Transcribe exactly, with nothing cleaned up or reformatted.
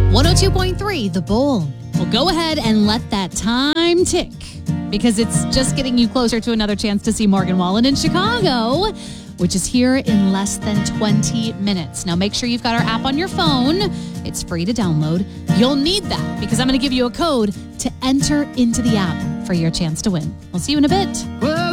one oh two point three, The Bull. Well, go ahead and let that time tick because it's just getting you closer to another chance to see Morgan Wallen in Chicago, which is here in less than twenty minutes. Now, make sure you've got our app on your phone. It's free to download. You'll need that because I'm going to give you a code to enter into the app for your chance to win. We'll see you in a bit.